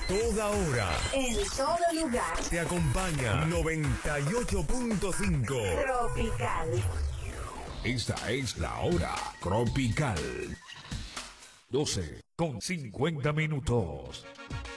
toda hora. En todo lugar. Te acompaña 98.5 Tropical. Esta es la hora tropical. 12:50.